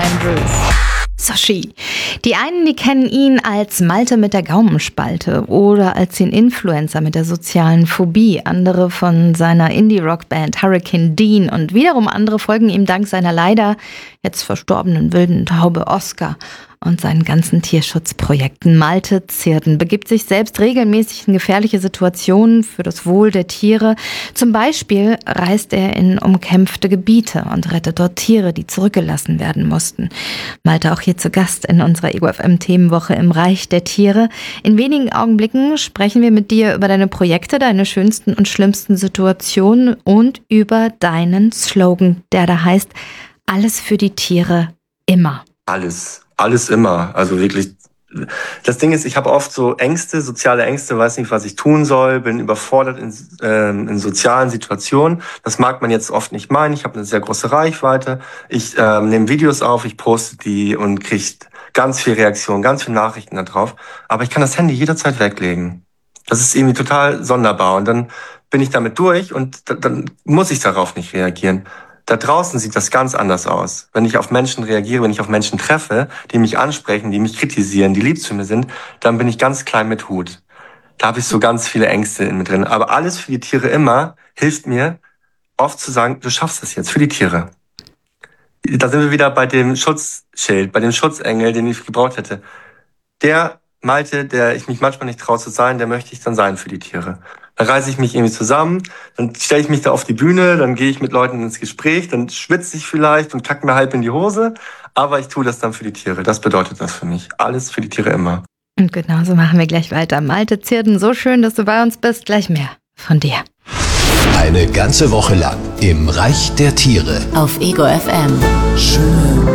Andrews. Soshi. Die einen, die kennen ihn als Malte mit der Gaumenspalte oder als den Influencer mit der sozialen Phobie. Andere von seiner Indie-Rock-Band Hurricane Dean und wiederum andere folgen ihm dank seiner leider jetzt verstorbenen wilden Taube Oscar und seinen ganzen Tierschutzprojekten. Malte Zierden begibt sich selbst regelmäßig in gefährliche Situationen für das Wohl der Tiere. Zum Beispiel reist er in umkämpfte Gebiete und rettet dort Tiere, die zurückgelassen werden mussten. Malte auch hier zu Gast in unserer Ego FM Themenwoche im Reich der Tiere. In wenigen Augenblicken sprechen wir mit dir über deine Projekte, deine schönsten und schlimmsten Situationen und über deinen Slogan, der da heißt: Alles für die Tiere, immer. Alles immer. Also wirklich. Das Ding ist, ich habe oft so Ängste, soziale Ängste, weiß nicht, was ich tun soll, bin überfordert in sozialen Situationen. Das mag man jetzt oft nicht meinen. Ich habe eine sehr große Reichweite. Ich nehme Videos auf, ich poste die und kriege ganz viel Reaktion, ganz viele Nachrichten da drauf. Aber ich kann das Handy jederzeit weglegen. Das ist irgendwie total sonderbar. Und dann bin ich damit durch und dann muss ich darauf nicht reagieren. Da draußen sieht das ganz anders aus. Wenn ich auf Menschen reagiere, wenn ich auf Menschen treffe, die mich ansprechen, die mich kritisieren, die lieb zu mir sind, dann bin ich ganz klein mit Hut. Da habe ich so ganz viele Ängste in mir drin. Aber alles für die Tiere immer hilft mir, oft zu sagen, du schaffst das jetzt für die Tiere. Da sind wir wieder bei dem Schutzschild, bei dem Schutzengel, den ich gebraucht hätte. Der Malte, der ich mich manchmal nicht traue zu sein, der möchte ich dann sein für die Tiere. Dann reiße ich mich irgendwie zusammen, dann stelle ich mich da auf die Bühne, dann gehe ich mit Leuten ins Gespräch, dann schwitze ich vielleicht und kacke mir halb in die Hose, aber ich tue das dann für die Tiere. Das bedeutet das für mich. Alles für die Tiere immer. Und genauso machen wir gleich weiter. Malte Zierden, so schön, dass du bei uns bist. Gleich mehr von dir. Eine ganze Woche lang im Reich der Tiere. Auf Ego FM. Schön.